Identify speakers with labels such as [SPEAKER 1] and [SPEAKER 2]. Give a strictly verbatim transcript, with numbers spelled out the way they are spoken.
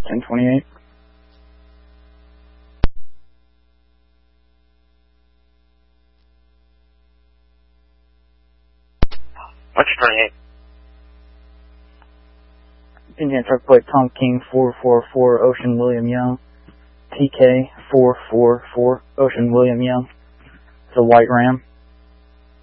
[SPEAKER 1] ten twenty-eight.
[SPEAKER 2] What's your twenty-eight?
[SPEAKER 1] Indian truck plate Tom King four four four Ocean William Young. T K four four four Ocean William Young. It's a white Ram.